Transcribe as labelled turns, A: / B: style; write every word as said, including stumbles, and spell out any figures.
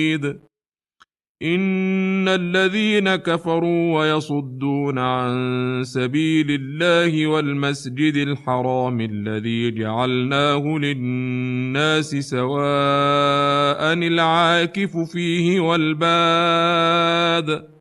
A: إن الذين كفروا ويصدون عن سبيل الله والمسجد الحرام الذي جعلناه للناس سواء العاكف فيه والباد